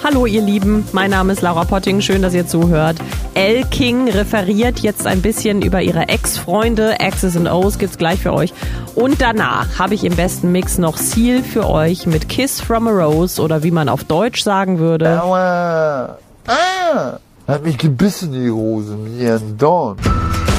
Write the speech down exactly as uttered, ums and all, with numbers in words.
Hallo ihr Lieben, mein Name ist Laura Potting, schön, dass ihr zuhört. Elle King referiert jetzt ein bisschen über ihre Ex-Freunde, X's and O's gibt's gleich für euch. Und danach habe ich im besten Mix noch Seal für euch mit Kiss from a Rose oder wie man auf Deutsch sagen würde. Aua! Ah! Hat mich gebissen, die Rose, mit ihren Dorn.